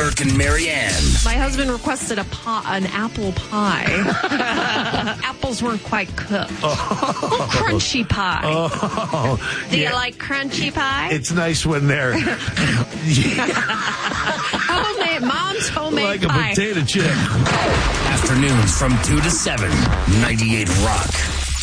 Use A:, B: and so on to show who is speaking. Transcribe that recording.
A: Burke and Marianne.
B: My husband requested an apple pie. Apples weren't quite cooked. Crunchy pie. Do you like crunchy pie?
C: It's nice when they're
B: Mom's homemade
C: like
B: pie.
C: a potato chip.
A: Afternoons from 2 to 7, 98 Rock.